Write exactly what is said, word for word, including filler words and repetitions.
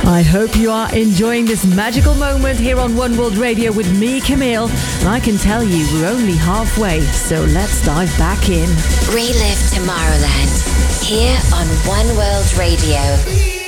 I hope you are enjoying this magical moment here on One World Radio with me, Camille. And I can tell you we're only halfway, so let's dive back in. Relive Tomorrowland here on One World Radio.